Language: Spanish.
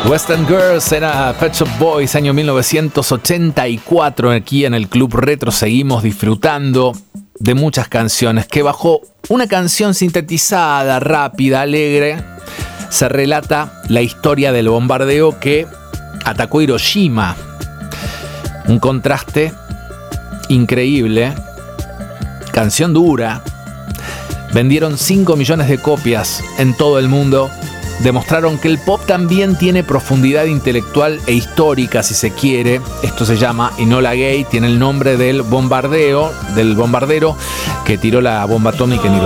Western Girls era Pet Shop Boys, año 1984. Aquí en el Club Retro seguimos disfrutando de muchas canciones que bajo una canción sintetizada, rápida, alegre, se relata la historia del bombardeo que atacó Hiroshima. Un contraste increíble, canción dura. Vendieron 5 millones de copias en todo el mundo. Demostraron que el pop también tiene profundidad intelectual e histórica, si se quiere. Esto se llama Enola Gay, tiene el nombre del bombardero que tiró la bomba atómica en Hiroshima.